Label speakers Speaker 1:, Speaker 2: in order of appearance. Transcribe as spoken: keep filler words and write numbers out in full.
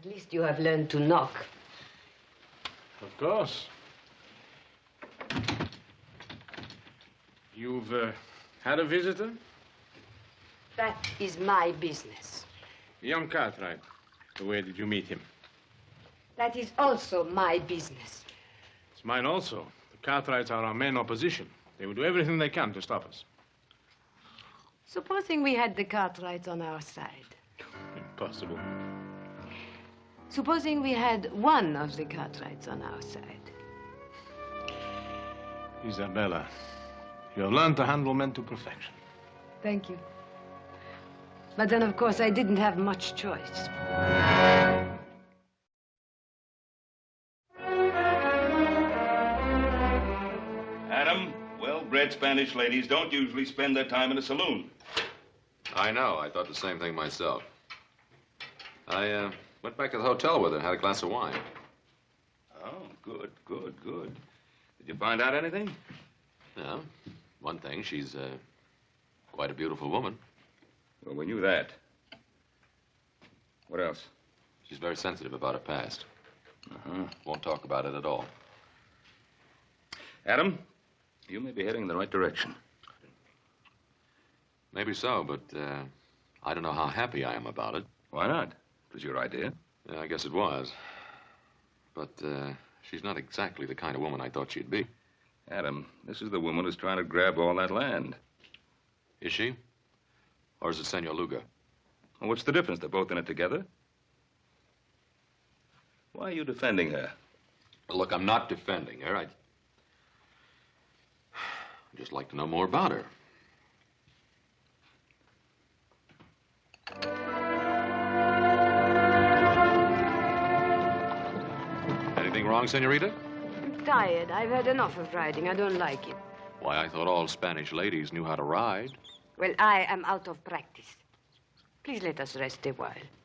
Speaker 1: At least you have learned to knock.
Speaker 2: Of course. You've uh, had a visitor?
Speaker 1: That is my business.
Speaker 2: Young Cartwright. Where did you meet him?
Speaker 1: That is also my business.
Speaker 2: It's mine also. The Cartwrights are our main opposition. They will do everything they can to stop us.
Speaker 1: Supposing we had the Cartwrights on our side.
Speaker 2: Impossible.
Speaker 1: Supposing we had one of the Cartwrights on our side.
Speaker 2: Isabella, you have learned to handle men to perfection.
Speaker 1: Thank you. But then, of course, I didn't have much choice.
Speaker 3: Adam, well-bred Spanish ladies don't usually spend their time in a saloon.
Speaker 4: I know. I thought the same thing myself. I uh, went back to the hotel with her and had a glass of wine.
Speaker 3: Oh, good, good, good. Did you find out anything?
Speaker 4: Yeah. One thing, she's uh, quite a beautiful woman.
Speaker 3: Well, we knew that. What else?
Speaker 4: She's very sensitive about her past.
Speaker 3: Uh-huh.
Speaker 4: Won't talk about it at all.
Speaker 3: Adam, you may be heading in the right direction.
Speaker 4: Maybe so, but uh, I don't know how happy I am about it.
Speaker 3: Why not? It was your idea.
Speaker 4: Yeah, I guess it was. But uh, she's not exactly the kind of woman I thought she'd be.
Speaker 3: Adam, this is the woman who's trying to grab all that land.
Speaker 4: Is she? Or is it Senor Luga?
Speaker 3: Well, what's the difference? They're both in it together. Why are you defending her?
Speaker 4: Well, look, I'm not defending her. I'd just like to know more about her. Anything wrong, Senorita?
Speaker 1: I'm tired. I've had enough of riding. I don't like it.
Speaker 4: Why, I thought all Spanish ladies knew how to ride.
Speaker 1: Well, I am out of practice. Please let us rest a while.